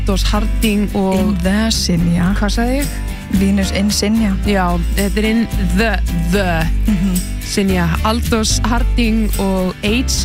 Aldous Harding og In the Sinja. Hvað sagði ég? Venus in Sinja. Já, þetta In the Sinja. Aldous Harding og H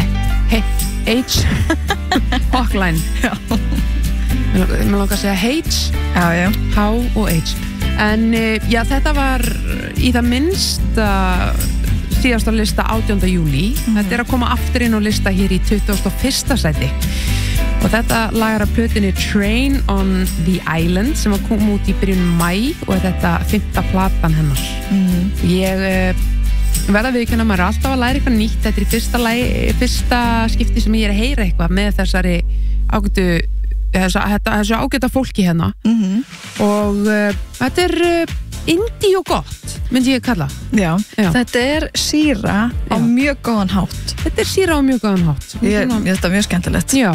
Hawkline. Já. Mér langar að segja Já. H og H. En já, þetta var í það minnsta síðasta lista 18. júlí. Þetta að koma aftur inn á lista hér í 21. sæti. Og þetta lagar að plötunni Train on the Island sem var kom út í byrjun maí og þetta 5. platan hennar. Ég verða viðurkenna, maður alltaf að læra eitthvað nýtt. Þetta fyrsta skipti sem ég að heyra eitthvað með þessari þessu ágæta fólki hérna. Og þetta indie og gott, myndi ég kalla. Já. Þetta síra á mjög góðan hátt. Þetta síra á mjög góðan hátt. Þetta mjög skemmtilegt. Já.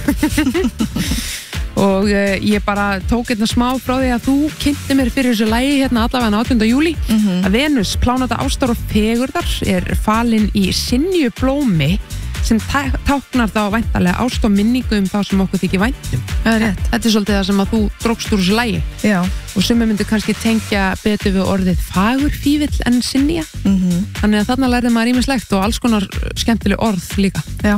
Og ég bara tók hérna smá frá því að þú kynnti mér fyrir þessu lagi hérna allavega 18. júlí að Venus, plánata ástar og fegurðar falin í Sinju blómi sem táknar þá væntanlega ást og minningu þá sem okkur þykir væntum. Þetta svolítið það sem að þú drókst úr þessu lagi. Já. Og sumir myndu kannski tengja betur við orðið fagurfífill en Sinja. Þannig að þarna lærði maður ýmislegt og alls konar skemmtileg orð líka. Já.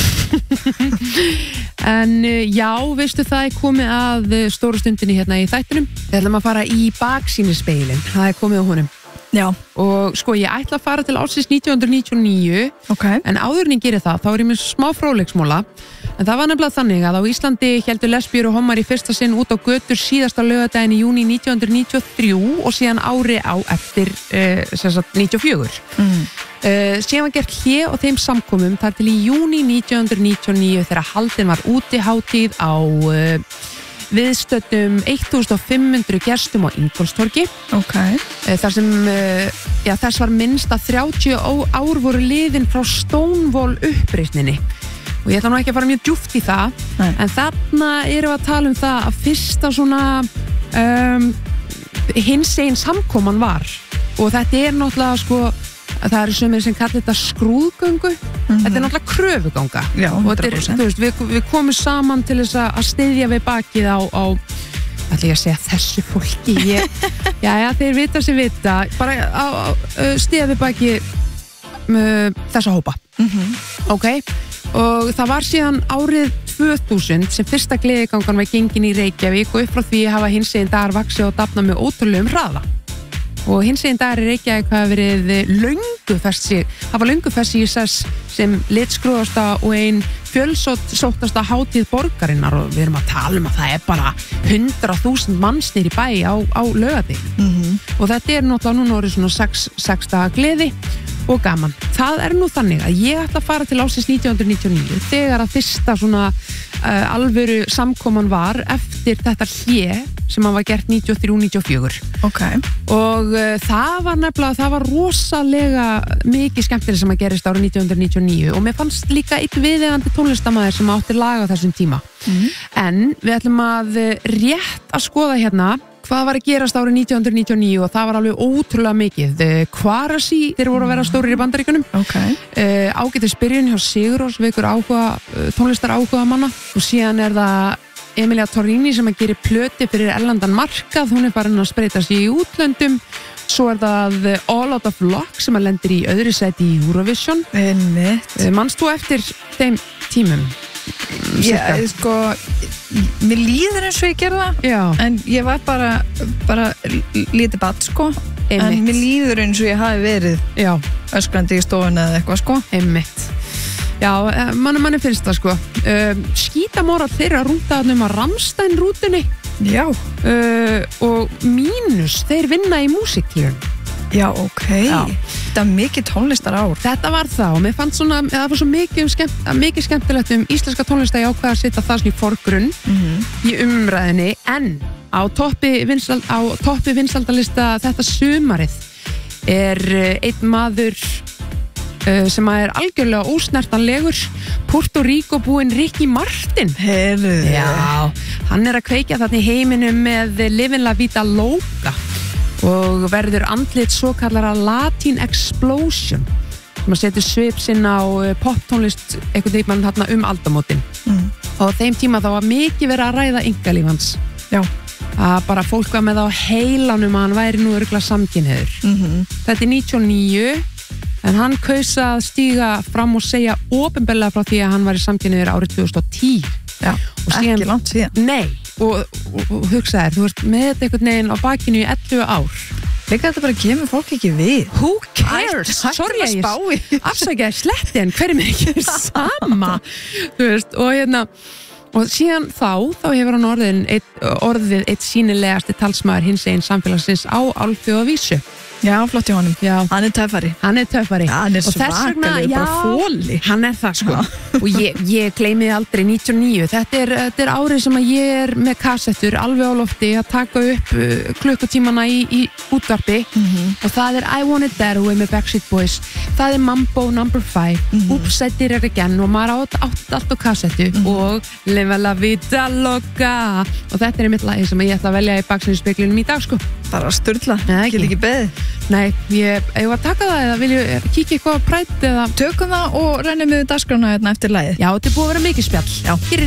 En já, veistu það komið að stóru stundinni hérna í þættinum. Við ætlum að fara í baksýnisspegilinn. Það komið á honum. Já. Og sko, ég ætla að fara til ársins 1999. En áður en ég geri það, þá ég með smá fróðleiksmóla. En það var nefnilega þannig að á Íslandi héldu lesbíur og hommar í fyrsta sinn út á götur síðasta laugardaginn í júní 1993 og síðan ári á eftir 94. Síðan var gert hlé og þeim samkomum þar til í júní 1999 þegar haldin var útihátíð á viðstöddum 1500 gestum á Ingólfstorgi. Þar sem þess var minnst að 30 ár voru liðin frá Stonewall uppreisninni. Og ég ætla nú ekki að fara mjög djúpt í það. En þarna erum við að tala um það að fyrsta svona hinsegin samkoman var. Og þetta náttúrulega sko, það eru sumir sem kallar þetta skrúðgöngu. Þetta náttúrulega kröfuganga. Já, 100%. Og við komum saman til þess að styðja við bakið á ætla ég að segja þessu fólki. Já, þeir vita sem vita. Bara styðja við bakið þessa hópa. Og það var síðan árið 2000 sem fyrsta gleðigangan var gengin í Reykjavík og upp frá því hafa hinsegin dagar vaxið og dafnað með ótrúlegum hraða. Og hinsegin dagar í Reykjavík hafa verið löngu fest í sess sem litskrúðasta og ein fjölsóttasta hátíð borgarinnar og við erum að tala um að það bara 100.000 manns nýr í bæ á laugardegi. Og þetta náttúrulega núna orðið svona 6 daga gleði og gaman. Það nú þannig að ég ætla að fara til ársins 1999 þegar að fyrsta svona alvöru samkoman var eftir þetta hlé sem var gert 93-94. Og það var rosalega mikið skemmtileg sem að gerist árið 1999 og mér fannst líka einn viðeigandi tónlistarmaður sem átti lag á þessum tíma. En við ætlum að rétt að skoða hérna hvað var að gerast árið 1999 og það var alveg ótrúlega mikið. Kvarasi, þeir voru að vera stórir í Bandaríkjunum. Ágætis byrjun hjá Sigurós, veikur tónlistar áhuga manna og síðan það Emilia Torrini sem að gera plöti fyrir erlendan markað, hún farin að spreita sig í útlöndum. Svo það All Out of Luck sem að lendir í öðru sæti í Eurovision. Manst þú eftir þeim tímum? Já, sko, mér líður eins og ég gerða en ég var bara lítið barn, sko. En mér líður eins og ég hafi verið öskrandi í stofun eða eitthvað, sko. Já, manni finnst það, sko. Skítamóral þeirra rúndaðnum að Rammstein rútunni. Já. Og Mínus, þeir vinna í músiktilun. Já, Þetta var mikið tónlistar ár. Þetta var það og mér fannst svona, það var svo mikið skemmtilegt íslenska tónlistar ég ákveða að setja það svona í forgrunn í umræðinni, en á toppi vinsaldalista þetta sumarið einn maður sem algjörlega ósnertanlegur, Puerto Rico búinn Ricky Martin. Já, hann að kveikja þarna í heiminum með Livin La Vida Loca og verður andlit svo kallara Latin Explosion sem að setja svip sinn á poptónlist einhvern veginn þarna aldamótin. og þeim tíma þá var mikið verið að ræða einkalíf hans. Já. Að bara fólk var með á heilanum að hann væri nú örugglega samkynhneigður. Þetta er 99, en hann kaus að stíga fram og segja opinberlega frá því að hann væri samkynhneigður árið 2010. Já, ekki langt síðan. Nei, og hugsaðir, þú veist með þetta einhvern veginn á bakinu í 11 ár. Líka þetta bara kemur fólk ekki við. Who cares? Sorry að ég afsækjaði slettin, hverjum er ekki sama? Þú veist, og síðan þá hefur hann orðið eitt sýnilegasti talsmaður hinsegin samfélagsins á alþjóðavísu. Já, flott í honum. Já. Hann er töffari. Já, hann er svakalega bara fóli. Hann er það sko. Og ég gleymi aldrei 99. Þetta er árið sem að ég er með kassettur alveg á lofti að taka upp klukkutímana í útvarpi og það er I Want It That Way með Backstreet Boys. Það er Mambo No. 5, Oops, I Did It Again og maður átt allt á kassettu og Live La Vida Loca og þetta er mitt lagi sem ég ætla að velja í baksýnisspeglinum í dag sko. Bara sturla, get ekki beðið. Nei, ég var að taka það eða vilju kíkja eitthvað á prætt eða tökum það og rennum við dagskrána eftir lagið. Já, þetta er búið að vera mikið spjall. Já.